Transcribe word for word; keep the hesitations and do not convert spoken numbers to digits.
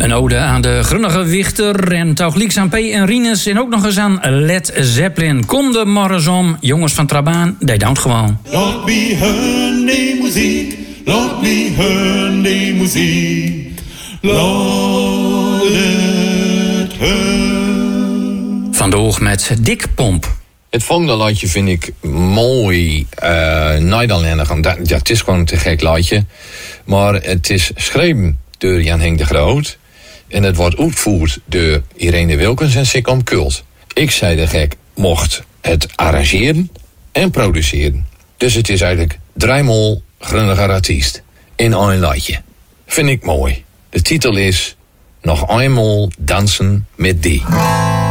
Een ode aan de grunnige Wichter en Tauglieks aan P. en Rinus en ook nog eens aan Led Zeppelin. Kom de morgens om, jongens van Trabaan, die doet gewoon. Laat me hören die muziek, laat me hören die muziek, laat het hören. Vandoor met Dick Pomp. Het volgende liedje vind ik mooi uh, Nederlandig. Dat, ja, het is gewoon een te gek liedje. Maar het is geschreven door Jan-Henk de Groot. En het wordt uitgevoerd door Irene Wilkens en Sikkom Kult. Ik zei de gek, mocht het arrangeren en produceren. Dus het is eigenlijk driemaal grunniger artiest. In een liedje. Vind ik mooi. De titel is Nog eenmaal dansen met die.